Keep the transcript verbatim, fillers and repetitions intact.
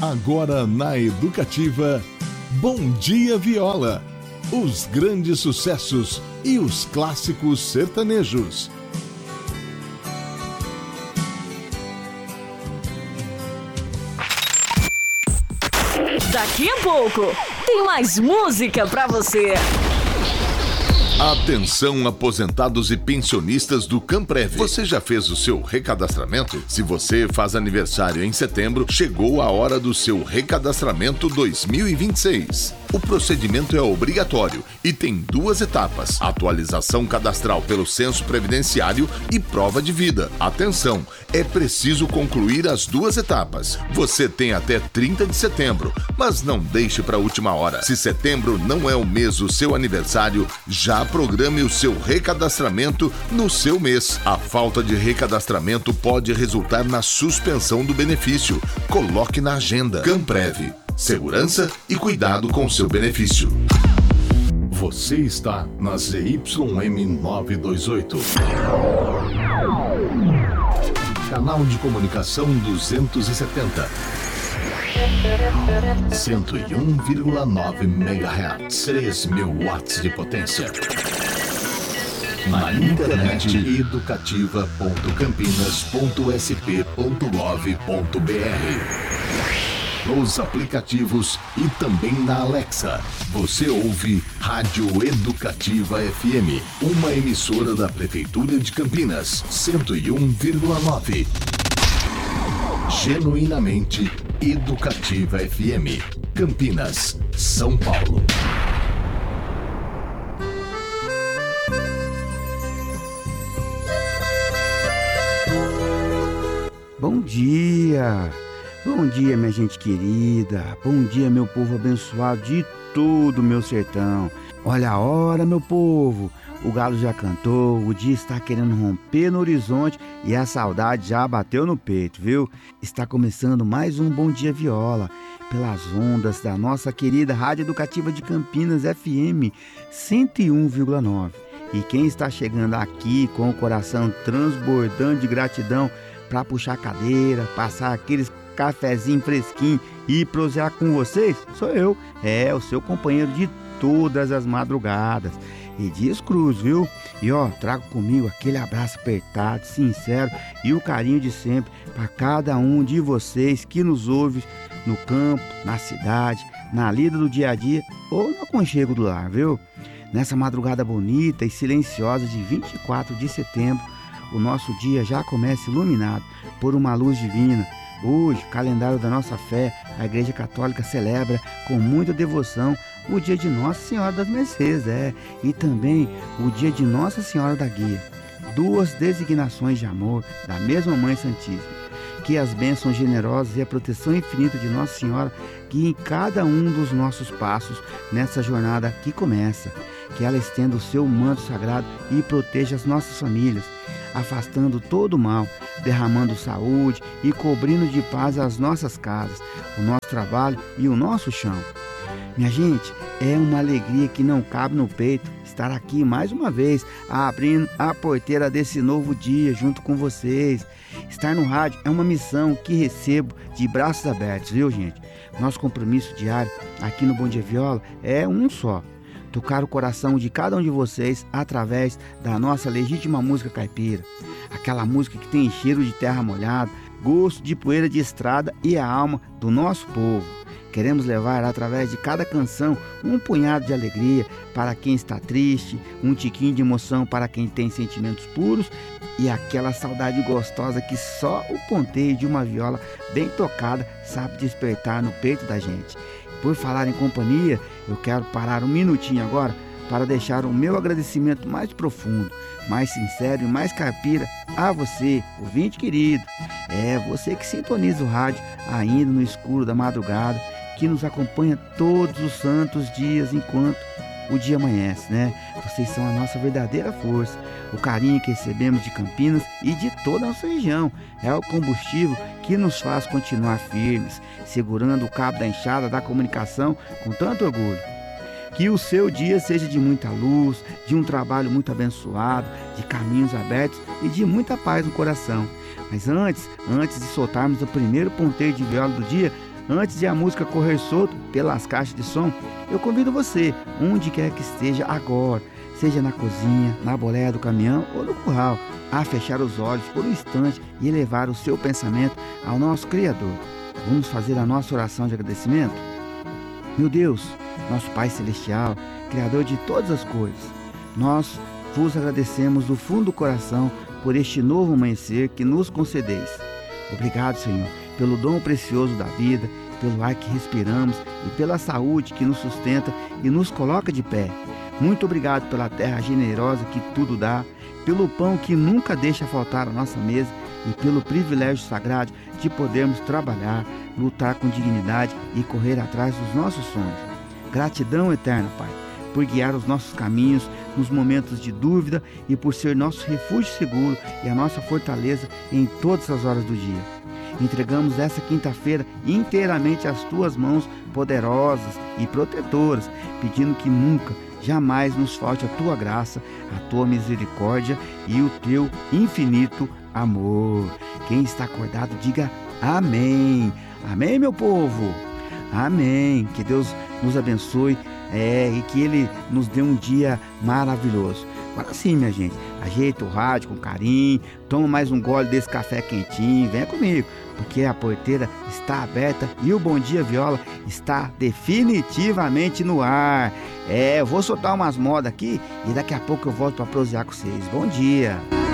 Agora na Educativa, Bom Dia Viola. Os grandes sucessos e os clássicos sertanejos. Daqui a pouco tem mais música pra você. Atenção, aposentados e pensionistas do Camprev. Você já fez o seu recadastramento? Se você faz aniversário em setembro, chegou a hora do seu recadastramento dois mil e vinte e seis. O procedimento é obrigatório e tem duas etapas: atualização cadastral pelo censo previdenciário e prova de vida. Atenção, é preciso concluir as duas etapas. Você tem até trinta de setembro, mas não deixe para a última hora. Se setembro não é o mês do seu aniversário, já programe o seu recadastramento no seu mês. A falta de recadastramento pode resultar na suspensão do benefício. Coloque na agenda. Camprev. Segurança e cuidado com seu benefício. Você está na Z Y M novecentos e vinte e oito. Canal de comunicação duzentos e setenta. cento e um vírgula nove megahertz. três mil watts de potência. Na internet, educativa ponto campinas ponto s p ponto gov ponto b r. Nos aplicativos e também na Alexa. Você ouve Rádio Educativa F M, uma emissora da Prefeitura de Campinas, cento e um vírgula nove. Genuinamente Educativa F M, Campinas, São Paulo. Bom dia! Bom dia, minha gente querida. Bom dia, meu povo abençoado de todo o meu sertão. Olha a hora, meu povo. O galo já cantou, o dia está querendo romper no horizonte e a saudade já bateu no peito, viu? Está começando mais um Bom Dia Viola, pelas ondas da nossa querida Rádio Educativa de Campinas F M cento e um vírgula nove. E quem está chegando aqui com o coração transbordando de gratidão para puxar a cadeira, passar aqueles cafezinho fresquinho e prosear com vocês, sou eu, é o seu companheiro de todas as madrugadas, Edias Cruz, viu? E ó, trago comigo aquele abraço apertado, sincero e o carinho de sempre para cada um de vocês que nos ouve no campo, na cidade, na lida do dia a dia ou no aconchego do lar, viu? Nessa madrugada bonita e silenciosa de vinte e quatro de setembro, o nosso dia já começa iluminado por uma luz divina. Hoje, o calendário da nossa fé, a Igreja Católica celebra com muita devoção o dia de Nossa Senhora das Mercês, é, e também o dia de Nossa Senhora da Guia, duas designações de amor da mesma Mãe Santíssima. Que as bênçãos generosas e a proteção infinita de Nossa Senhora guiem cada um dos nossos passos nessa jornada que começa. Que ela estenda o seu manto sagrado e proteja as nossas famílias, afastando todo o mal, derramando saúde e cobrindo de paz as nossas casas, o nosso trabalho e o nosso chão. Minha gente, é uma alegria que não cabe no peito estar aqui mais uma vez, abrindo a porteira desse novo dia junto com vocês. Estar no rádio é uma missão que recebo de braços abertos, viu, gente? Nosso compromisso diário aqui no Bom Dia Viola é um só: tocar o coração de cada um de vocês através da nossa legítima música caipira. Aquela música que tem cheiro de terra molhada, gosto de poeira de estrada e a alma do nosso povo. Queremos levar através de cada canção um punhado de alegria para quem está triste, um tiquinho de emoção para quem tem sentimentos puros e aquela saudade gostosa que só o ponteio de uma viola bem tocada sabe despertar no peito da gente. Por falar em companhia, eu quero parar um minutinho agora para deixar o meu agradecimento mais profundo, mais sincero e mais caipira a você, ouvinte querido. É você que sintoniza o rádio ainda no escuro da madrugada, que nos acompanha todos os santos dias enquanto o dia amanhece, né? Vocês são a nossa verdadeira força. O carinho que recebemos de Campinas e de toda a nossa região é o combustível que nos faz continuar firmes, segurando o cabo da enxada da comunicação com tanto orgulho. Que o seu dia seja de muita luz, de um trabalho muito abençoado, de caminhos abertos e de muita paz no coração. Mas antes, antes de soltarmos o primeiro ponteio de viola do dia, Antes de a música correr solto pelas caixas de som, eu convido você, onde quer que esteja agora, seja na cozinha, na boleia do caminhão ou no curral, a fechar os olhos por um instante e elevar o seu pensamento ao nosso Criador. Vamos fazer a nossa oração de agradecimento? Meu Deus, nosso Pai Celestial, Criador de todas as coisas, nós vos agradecemos do fundo do coração por este novo amanhecer que nos concedeis. Obrigado, Senhor, pelo dom precioso da vida, pelo ar que respiramos e pela saúde que nos sustenta e nos coloca de pé. Muito obrigado pela terra generosa que tudo dá, pelo pão que nunca deixa faltar à nossa mesa e pelo privilégio sagrado de podermos trabalhar, lutar com dignidade e correr atrás dos nossos sonhos. Gratidão eterna, Pai, por guiar os nossos caminhos nos momentos de dúvida e por ser nosso refúgio seguro e a nossa fortaleza em todas as horas do dia. Entregamos essa quinta-feira inteiramente às Tuas mãos poderosas e protetoras, pedindo que nunca, jamais nos falte a Tua graça, a Tua misericórdia e o Teu infinito amor. Quem está acordado, diga amém. Amém, meu povo? Amém. Que Deus nos abençoe é, e que Ele nos dê um dia maravilhoso. Agora sim, minha gente, ajeita o rádio com carinho, toma mais um gole desse café quentinho, venha comigo, porque a porteira está aberta e o Bom Dia Viola está definitivamente no ar. É, eu vou soltar umas modas aqui e daqui a pouco eu volto para prosear com vocês. Bom dia!